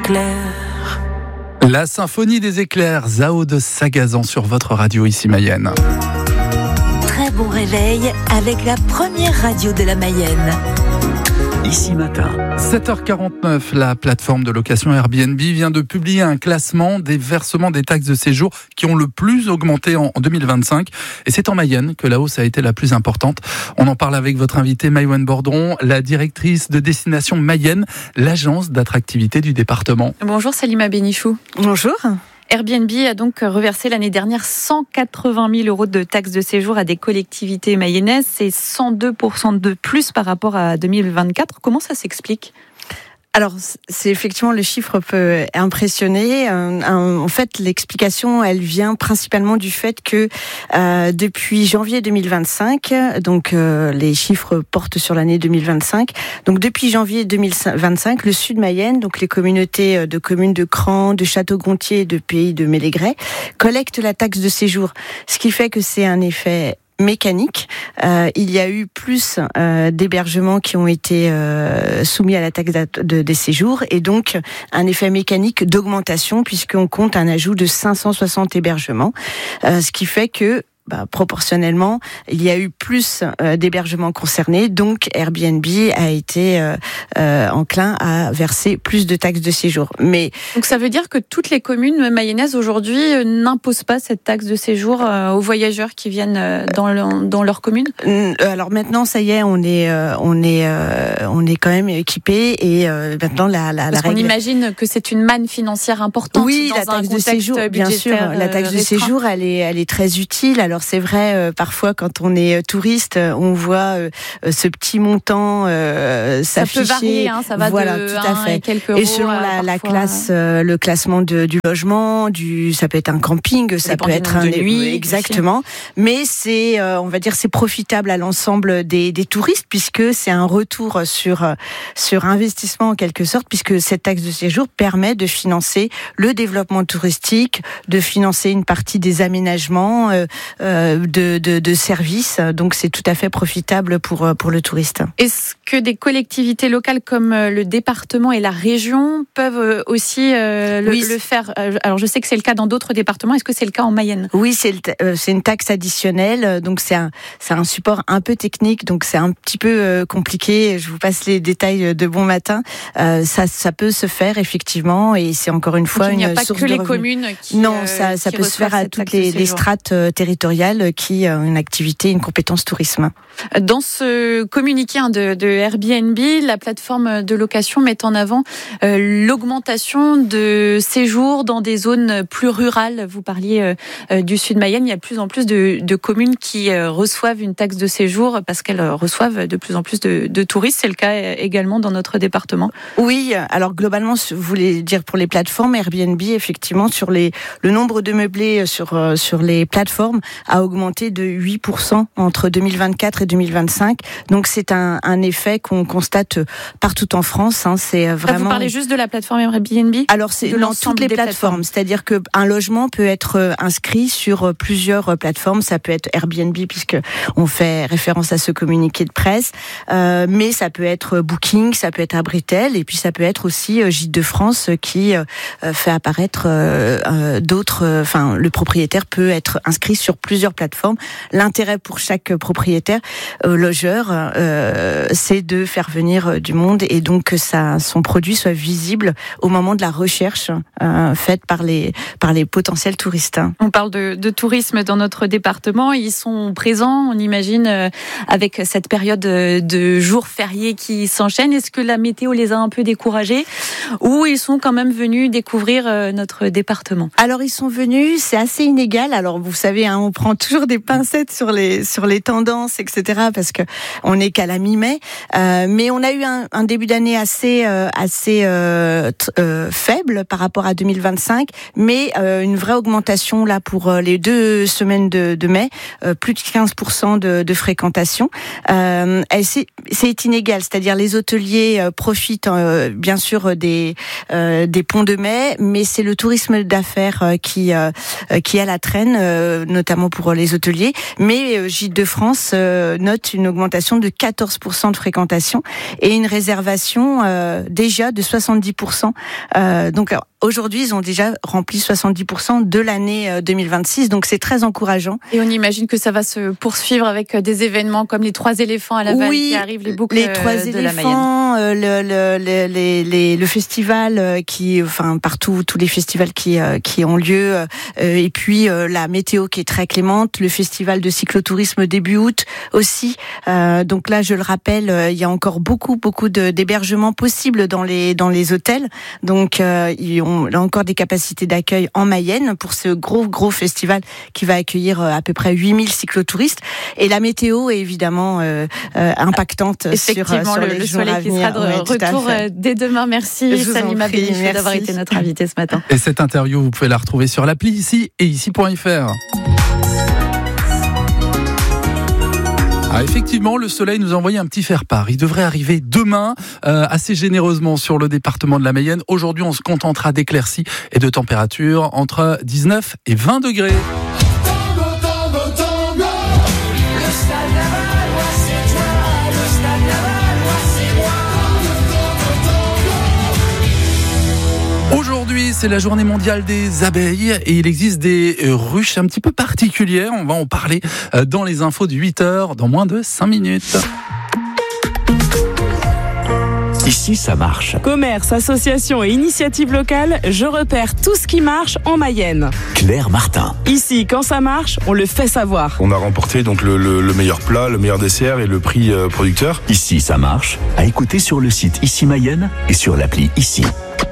éclairs. La symphonie des éclairs, Zao de Sagazan sur votre radio ici Mayenne. Très bon réveil avec la première radio de la Mayenne. Ici Matin. 7h49, la plateforme de location Airbnb vient de publier un classement des versements des taxes de séjour qui ont le plus augmenté en 2025. Et c'est en Mayenne que la hausse a été la plus importante. On en parle avec votre invitée Maïwenn Bordron, la directrice de Destination Mayenne, l'agence d'attractivité du département. Bonjour Salima Benichou. Bonjour. Airbnb a donc reversé l'année dernière 180 000 euros de taxes de séjour à des collectivités mayennaises. C'est 102% de plus par rapport à 2024. Comment ça s'explique ? Alors, c'est effectivement, le chiffre peut impressionner. En fait, l'explication, elle vient principalement du fait que depuis janvier 2025, donc les chiffres portent sur l'année 2025, donc depuis janvier 2025, le Sud Mayenne, donc les communautés de communes de Cran, de Château-Gontier et de Pays de Mélégret, collectent la taxe de séjour. Ce qui fait que c'est un effet mécanique. Il y a eu plus d'hébergements qui ont été soumis à la taxe des séjours et donc un effet mécanique d'augmentation puisqu'on compte un ajout de 560 hébergements, ce qui fait que proportionnellement, il y a eu plus d'hébergements concernés, donc Airbnb a été enclin à verser plus de taxes de séjour. Mais donc ça veut dire que toutes les communes mayennaises aujourd'hui n'imposent pas cette taxe de séjour aux voyageurs qui viennent dans leur commune ? Alors maintenant, ça y est, on est quand même équipé et maintenant la Parce règle. qu'on imagine que c'est une manne financière importante. Oui, dans la taxe de séjour, bien sûr, la taxe de restreint. séjour, elle est très utile. Alors c'est vrai, parfois quand on est touriste, on voit ce petit montant s'afficher. Ça peut varier, ça va voilà, de tout à fait. Et quelques euros. Et selon la classe, le classement du logement, ça peut être un camping, ça peut être de nuit, exactement. Mais c'est, on va dire, c'est profitable à l'ensemble des touristes puisque c'est un retour sur investissement en quelque sorte, puisque cette taxe de séjour permet de financer le développement touristique, de financer une partie des aménagements. De services, donc c'est tout à fait profitable pour le touriste. Est-ce que des collectivités locales comme le département et la région peuvent aussi le faire ? Alors je sais que c'est le cas dans d'autres départements, est-ce que c'est le cas en Mayenne ? Oui, c'est une taxe additionnelle, donc c'est un support un peu technique, donc c'est un petit peu compliqué, je vous passe les détails de bon matin. Ça peut se faire effectivement, et c'est encore une fois une source de revenus. Il n'y a pas que les communes qui non, ça peut se faire à toutes les strates territoriales qui ont une activité, une compétence tourisme. Dans ce communiqué de Airbnb, la plateforme de location met en avant l'augmentation de séjours dans des zones plus rurales. Vous parliez du Sud Mayenne, il y a de plus en plus de communes qui reçoivent une taxe de séjour parce qu'elles reçoivent de plus en plus de touristes. C'est le cas également dans notre département. Oui, alors globalement, vous voulez dire pour les plateformes, Airbnb, effectivement, sur le nombre de meublés sur les plateformes a augmenté de 8% entre 2024 et 2025. Donc c'est un effet qu'on constate partout en France. C'est vraiment. Vous parlez juste de la plateforme Airbnb ? Alors c'est dans toutes les plateformes. C'est-à-dire que un logement peut être inscrit sur plusieurs plateformes. Ça peut être Airbnb puisque on fait référence à ce communiqué de presse, mais ça peut être Booking, ça peut être Abritel, et puis ça peut être aussi Gîtes de France qui fait apparaître d'autres. Enfin, le propriétaire peut être inscrit sur plusieurs plateformes. L'intérêt pour chaque propriétaire, logeur, c'est de faire venir du monde et donc que son produit soit visible au moment de la recherche faite par les potentiels touristes. On parle de tourisme dans notre département. Ils sont présents, on imagine, avec cette période de jours fériés qui s'enchaînent. Est-ce que la météo les a un peu découragés ou ils sont quand même venus découvrir notre département ? Alors ils sont venus, c'est assez inégal. Alors vous savez, on prend toujours des pincettes sur les tendances, etc. parce que on n'est qu'à la mi-mai. Mais on a eu un début d'année assez faible par rapport à 2025, mais une vraie augmentation là pour les 2 semaines de mai, plus de 15% de fréquentation. C'est inégal, c'est-à-dire les hôteliers profitent bien sûr des ponts de mai, mais c'est le tourisme d'affaires qui a la traîne, notamment notamment pour les hôteliers. Mais Gîtes de France note une augmentation de 14% de fréquentation et une réservation déjà de 70%. Donc aujourd'hui, ils ont déjà rempli 70% de l'année 2026, donc c'est très encourageant. Et on imagine que ça va se poursuivre avec des événements comme les 3 éléphants à Laval qui arrivent, les boucles les 3 de éléphants, la Mayenne. le festival partout, tous les festivals qui ont lieu, et puis la météo qui est très clémente, le festival de cyclotourisme début août aussi. Donc là, je le rappelle, il y a encore beaucoup d'hébergements possibles dans les hôtels. Donc on a encore des capacités d'accueil en Mayenne pour ce gros festival qui va accueillir à peu près 8000 cyclotouristes. Et la météo est évidemment impactante sur les jours à venir. Qui sera de retour dès demain. Merci Salima Bénichou d'avoir été notre invitée ce matin. Et cette interview, vous pouvez la retrouver sur l'appli ici et ici.fr. Ah, effectivement, le soleil nous a envoyé un petit faire-part. Il devrait arriver demain, assez généreusement sur le département de la Mayenne. Aujourd'hui, on se contentera d'éclaircies et de températures entre 19 et 20 degrés. Aujourd'hui, c'est la journée mondiale des abeilles et il existe des ruches un petit peu particulières. On va en parler dans les infos de 8h, dans moins de 5 minutes. Ici, ça marche. Commerce, association et initiative locale, je repère tout ce qui marche en Mayenne. Claire Martin. Ici, quand ça marche, on le fait savoir. On a remporté donc le meilleur plat, le meilleur dessert et le prix producteur. Ici, ça marche. À écouter sur le site Ici Mayenne et sur l'appli Ici.